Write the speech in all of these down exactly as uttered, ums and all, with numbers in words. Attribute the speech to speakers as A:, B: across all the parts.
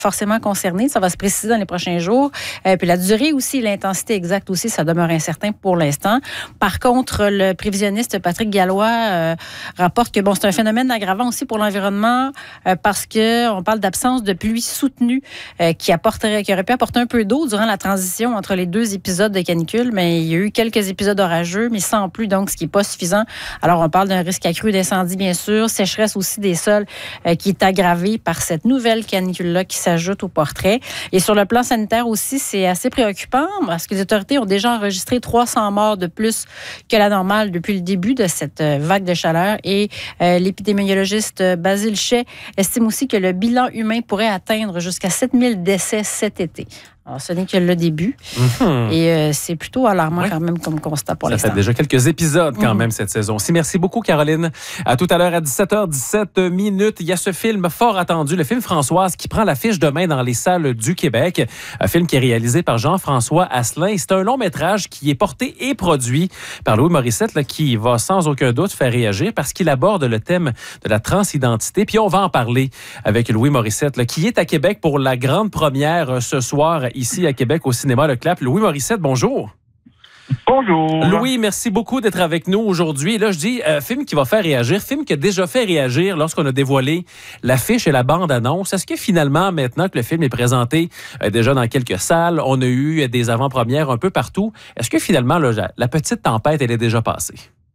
A: forcément concernés. Ça va se préciser dans les prochains jours. Euh, puis la durée aussi, l'intensité exacte aussi, ça demeure incertain pour l'instant. Par contre, le prévisionniste Patrick Gallois euh, rapporte que bon, c'est un phénomène aggravant aussi pour l'environnement euh, parce que on parle d'absence de pluie soutenue euh, qui apporterait, qui aurait pu apporter un peu d'eau durant la transition entre les deux épisodes de canicule, mais il y a eu quelques épisodes orageux, mais sans pluie, donc ce qui n'est pas suffisant. Alors, on parle d'un risque accru d'incendie, bien sûr, sécheresse aussi des sols euh, qui est aggravée par cette nouvelle canicule-là qui s'ajoute au portrait. Et sur le plan sanitaire aussi, c'est assez préoccupant parce que les autorités ont déjà enregistré trois cents morts de plus que la normale depuis le début de cette vague de chaleur. Et euh, l'épidémiologiste Basile Chais estime aussi que le bilan humain pourrait atteindre jusqu'à sept mille décès cet été. Alors, ce n'est que le début. Mm-hmm. Et euh, c'est plutôt alarmant ouais. quand même comme constat pour l'instant.
B: Ça fait déjà quelques épisodes quand mm-hmm. même cette saison-ci. Merci beaucoup, Caroline. À tout à l'heure à dix-sept heures dix-sept minutes. Il y a ce film fort attendu, le film Françoise, qui prend l'affiche demain dans les salles du Québec. Un film qui est réalisé par Jean-François Asselin. C'est un long métrage qui est porté et produit par Louis Morissette, là, qui va sans aucun doute faire réagir parce qu'il aborde le thème de la transidentité. Puis on va en parler avec Louis Morissette, là, qui est à Québec pour la grande première ce soir ici à Québec au cinéma Le Clap. Louis Morissette, bonjour.
C: Bonjour.
B: Louis, merci beaucoup d'être avec nous aujourd'hui. Là, je dis euh, film qui va faire réagir, film qui a déjà fait réagir lorsqu'on a dévoilé l'affiche et la bande-annonce. Est-ce que finalement, maintenant que le film est présenté euh, déjà dans quelques salles, on a eu des avant-premières un peu partout, est-ce que finalement, là, la petite tempête, elle est déjà passée?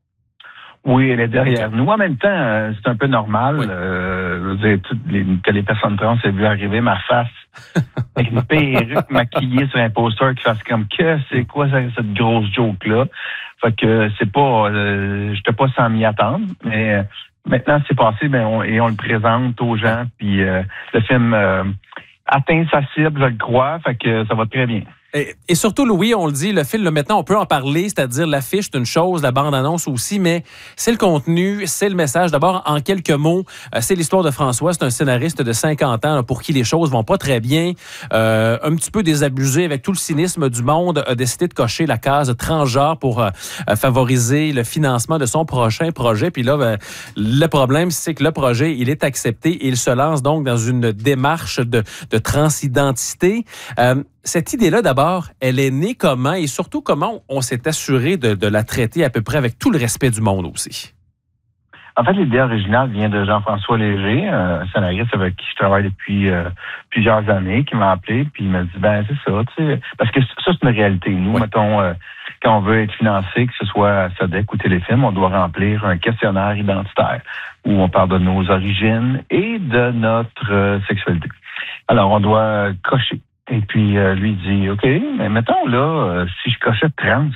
C: Oui, elle est derrière nous. En même temps, euh, c'est un peu normal. Oui. Euh, je veux dire, toutes les, que les personnes trans aient vu arriver ma face avec une perruque maquillée sur un poster qui fasse comme que c'est quoi ça, cette grosse joke-là. Fait que c'est pas, euh, j'étais pas sans m'y attendre, mais euh, maintenant c'est passé, ben on, et on le présente aux gens, puis euh, le film euh, atteint sa cible, je le crois, fait que ça va très bien.
B: Et, et surtout, Louis, on le dit, le film, là, maintenant, on peut en parler, c'est-à-dire l'affiche, c'est une chose, la bande-annonce aussi, mais c'est le contenu, c'est le message. D'abord, en quelques mots, euh, c'est l'histoire de François. C'est un scénariste de cinquante ans là, pour qui les choses vont pas très bien. Euh, un petit peu désabusé avec tout le cynisme du monde, a décidé de cocher la case transgenre pour euh, favoriser le financement de son prochain projet. Puis là, ben, le problème, c'est que le projet, il est accepté et il se lance donc dans une démarche de, de transidentité. Euh, Cette idée-là, d'abord, elle est née comment et surtout comment on s'est assuré de, de la traiter à peu près avec tout le respect du monde aussi?
C: En fait, l'idée originale vient de Jean-François Léger, un scénariste avec qui je travaille depuis euh, plusieurs années, qui m'a appelé puis il m'a dit, ben c'est ça, tu sais, parce que ça, c'est une réalité. Nous, oui. mettons, euh, quand on veut être financé, que ce soit à Sodec ou Téléfilm, on doit remplir un questionnaire identitaire où on parle de nos origines et de notre euh, sexualité. Alors, on doit cocher. Et puis, euh, lui dit, OK, mais mettons là, euh, si je cochais trans,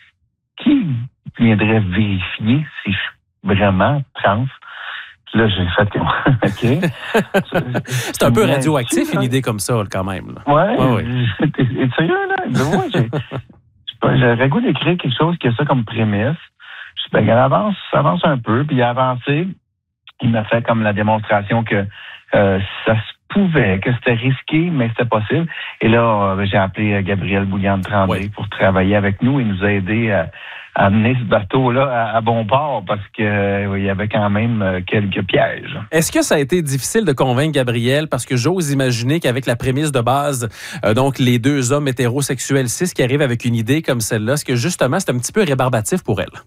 C: qui viendrait vérifier si je suis vraiment trans? Puis là, j'ai fait, OK.
B: C'est un peu radioactif, une idée comme ça, quand même.
C: Là. Ouais, ouais, ouais. T'es, t'es sérieux, là? Moi, j'ai, j'aurais le goût d'écrire quelque chose qui a ça comme prémisse. Je dis, ben, avance, avance un peu, puis il a avancé. Il m'a fait comme la démonstration que euh, ça se pouvait, que c'était risqué, mais c'était possible. Et là, euh, j'ai appelé Gabriel Bouillante-Tremblay oui. pour travailler avec nous et nous aider à, à amener ce bateau-là à, à bon port parce qu'il euh, y avait quand même euh, quelques pièges.
B: Est-ce que ça a été difficile de convaincre Gabriel? Parce que j'ose imaginer qu'avec la prémisse de base, euh, donc les deux hommes hétérosexuels cis qui arrivent avec une idée comme celle-là, est-ce que justement c'est un petit peu rébarbatif pour elle?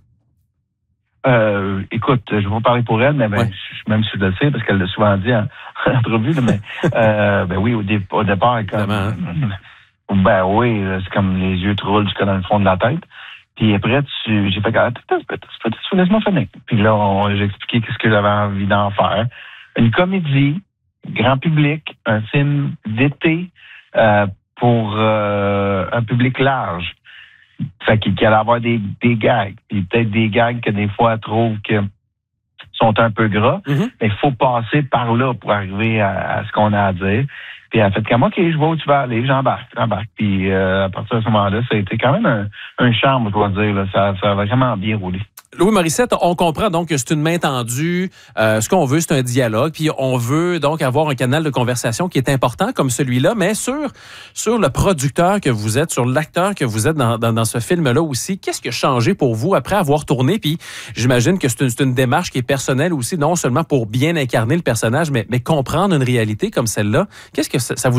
C: Euh, écoute, je vais pas parler pour elle, mais ben, ouais. je, même si je le sais, parce qu'elle l'a souvent dit en, en entrevue, là, mais euh, ben oui, au, dé, au départ, comme, hein? ben oui, c'est comme les yeux te roulent jusqu'à dans le fond de la tête. Puis après, tu, j'ai fait, laisse-moi finir. Puis là, on, j'ai expliqué qu'est-ce que j'avais envie d'en faire. Une comédie, grand public, un film d'été euh, pour euh, un public large. Fait qu'il allait avoir des, des gags. Puis peut-être des gags que des fois, elle trouve que sont un peu gras. Mm-hmm. Mais il faut passer par là pour arriver à, à ce qu'on a à dire. Puis elle a fait comme, OK, je vois où tu vas aller, j'embarque, j'embarque. Puis euh, à partir de ce moment-là, ça a été quand même un, un charme, je dois dire. Là. Ça, ça a vraiment bien roulé.
B: Louis Morissette, on comprend donc que c'est une main tendue. Euh, ce qu'on veut, c'est un dialogue. Puis on veut donc avoir un canal de conversation qui est important comme celui-là. Mais sur, sur le producteur que vous êtes, sur l'acteur que vous êtes dans, dans, dans ce film-là aussi, qu'est-ce qui a changé pour vous après avoir tourné? Puis j'imagine que c'est une, c'est une démarche qui est personnelle aussi, non seulement pour bien incarner le personnage, mais, mais comprendre une réalité comme celle-là. Qu'est-ce que ça, ça vous